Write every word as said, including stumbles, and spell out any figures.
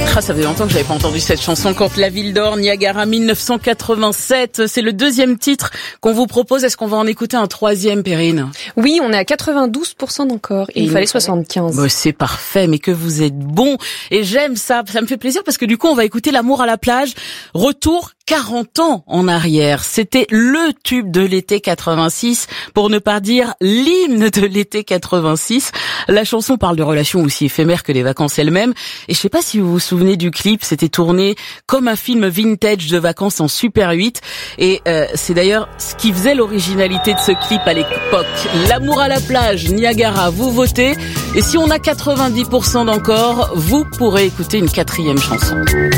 Ah, ça fait longtemps que j'avais pas entendu cette chanson. Quand la ville dort, Niagara mille neuf cent quatre-vingt-sept. C'est le deuxième titre qu'on vous propose. Est-ce qu'on va en écouter un troisième, Perrine? Oui, on est à quatre-vingt-douze pour cent encore. Il, il fallait soixante-quinze. Bah, c'est parfait, mais que vous êtes bon. Et j'aime ça. Ça me fait plaisir parce que du coup, on va écouter L'amour à la plage. Retour quarante ans en arrière. C'était le tube de l'été quatre-vingt-six, pour ne pas dire l'hymne de l'été quatre-vingt-six. La chanson parle de relations aussi éphémères que les vacances elles-mêmes. Et je sais pas si vous vous souvenez du clip, c'était tourné comme un film vintage de vacances en Super huit. Et euh, c'est d'ailleurs ce qui faisait l'originalité de ce clip à l'époque. L'amour à la plage, Niagara, vous votez. Et si on a quatre-vingt-dix pour cent d'encore, vous pourrez écouter une quatrième chanson.